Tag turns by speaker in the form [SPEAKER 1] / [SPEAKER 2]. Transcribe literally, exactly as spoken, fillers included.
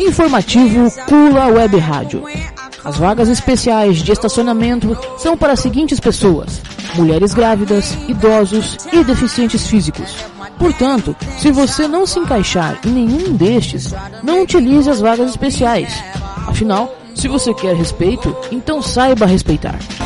[SPEAKER 1] Informativo Cula Web Rádio. As vagas especiais de estacionamento são para as seguintes pessoas: mulheres grávidas, idosos e deficientes físicos. Portanto, se você não se encaixar em nenhum destes, não utilize as vagas especiais. Afinal, se você quer respeito, então saiba respeitar.